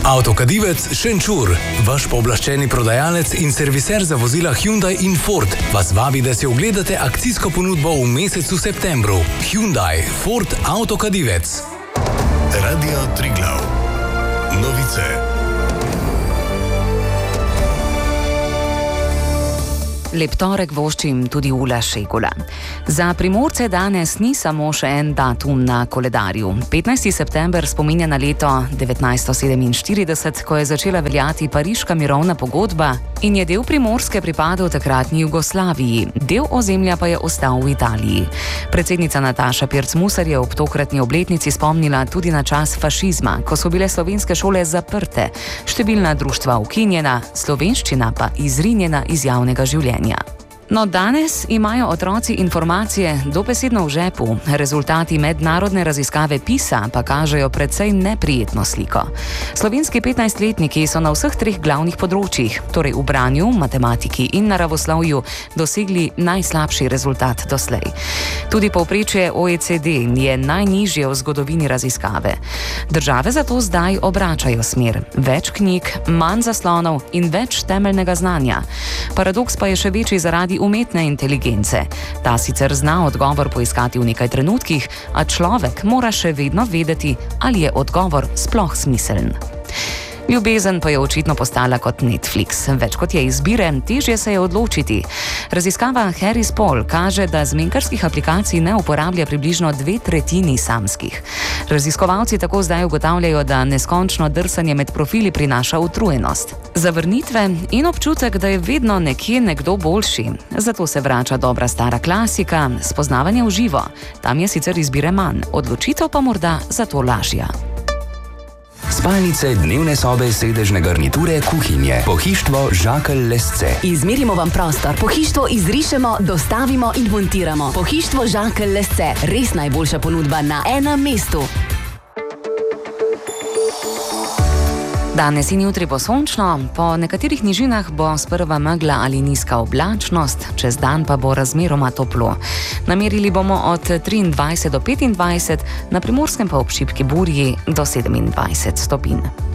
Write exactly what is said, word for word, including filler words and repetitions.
Avtokadivec Šenčur, vaš pooblaščeni prodajalec in serviser za vozila Hyundai in Ford, vas vabi, da si ogledate akcijsko ponudbo v mesecu septembru. Hyundai, Ford, Avtokadivec. Radio Triglav. Novice. Lep torek voščim tudi Ula Šegula. Za Primorce danes ni samo še en datum na koledarju. petnajsti september spominja na leto devetnajststo sedeminštirideset, ko je začela veljati Pariška mirovna pogodba in je del Primorske pripadal takratni Jugoslaviji, del ozemlja pa je ostal v Italiji. Predsednica Nataša Pirc-Musar je ob tokratni obletnici spomnila tudi na čas fašizma, ko so bile slovenske šole zaprte, številna društva ukinjena, slovenščina pa izrinjena iz javnega življenja. No, danes imajo otroci informacije dobesedno v žepu. Rezultati mednarodne raziskave PISA pa kažejo precej neprijetno sliko. Slovenski petnajstletniki so na vseh treh glavnih področjih, torej v branju, matematiki in naravoslovju, dosegli najslabši rezultat doslej. Tudi povprečje O E C D je najnižje v zgodovini raziskave. Države zato zdaj obračajo smer. Več knjig, manj zaslonov in več temeljnega znanja. Paradoks pa je še večji zaradi umetne inteligence. Ta sicer zna odgovor poiskati v nekaj trenutkih, a človek mora še vedno vedeti, ali je odgovor sploh smiseln. Ljubezen pa je očitno postala kot Netflix. Več kot je izbire, težje se je odločiti. Raziskava Harris Poll kaže, da zmenkarskih aplikacij ne uporablja približno dve tretjini samskih. Raziskovalci tako zdaj ugotavljajo, da neskončno drsanje med profili prinaša utrujenost, zavrnitve in občutek, da je vedno nekje nekdo boljši. Zato se vrača dobra stara klasika, spoznavanje v živo. Tam je sicer izbire manj, odločitev pa morda zato lažja. Spalnice, dnevne sobe, sedežne garniture, kuhinje. Pohištvo Žakelj Lesce. Izmerimo vam prostor, pohištvo izrišemo, dostavimo in montiramo. Pohištvo Žakelj Lesce, res najboljša ponudba na enem mestu. Danes in jutri bo sončno, po nekaterih nižinah bo sprva megla ali nizka oblačnost, čez dan pa bo razmeroma toplo. Namerili bomo od triindvajset do petindvajset, na Primorskem pa ob šibki burji do sedemindvajset stopinj.